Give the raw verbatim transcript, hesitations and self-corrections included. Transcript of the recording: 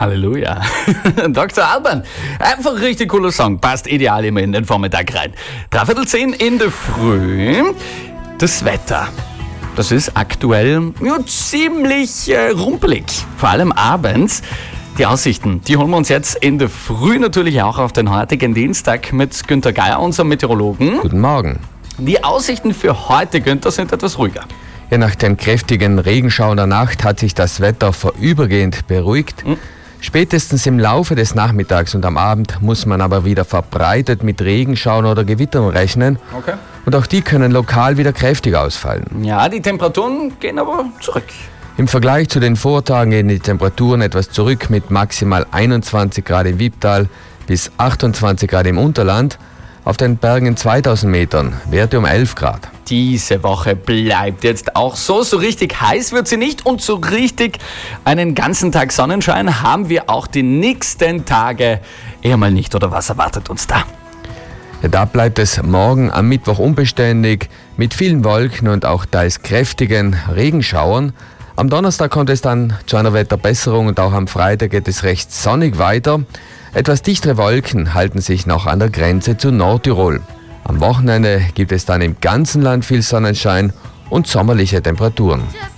Halleluja. Doktor Alban, einfach richtig cooler Song, passt ideal immer in den Vormittag rein. Dreiviertel zehn in der Früh. Das Wetter, das ist aktuell ja, ziemlich äh, rumpelig, vor allem abends. Die Aussichten, die holen wir uns jetzt in der Früh natürlich auch auf den heutigen Dienstag mit Günther Geier, unserem Meteorologen. Guten Morgen. Die Aussichten für heute, Günther, sind etwas ruhiger. Ja, nach dem kräftigen Regenschauer in der Nacht hat sich das Wetter vorübergehend beruhigt. Mhm. Spätestens im Laufe des Nachmittags und am Abend muss man aber wieder verbreitet mit Regenschauern oder Gewittern rechnen. Okay. Und auch die können lokal wieder kräftig ausfallen. Ja, die Temperaturen gehen aber zurück. Im Vergleich zu den Vortagen gehen die Temperaturen etwas zurück mit maximal einundzwanzig Grad im Wipptal bis achtundzwanzig Grad im Unterland. Auf den Bergen in zweitausend Metern Werte um elf Grad. Diese Woche bleibt jetzt auch so. So richtig heiß wird sie nicht und so richtig einen ganzen Tag Sonnenschein haben wir auch die nächsten Tage eher mal nicht. Oder was erwartet uns da? Ja, da bleibt es morgen am Mittwoch unbeständig mit vielen Wolken und auch teils kräftigen Regenschauern. Am Donnerstag kommt es dann zu einer Wetterbesserung und auch am Freitag geht es recht sonnig weiter. Etwas dichtere Wolken halten sich noch an der Grenze zu Nordtirol. Am Wochenende gibt es dann im ganzen Land viel Sonnenschein und sommerliche Temperaturen.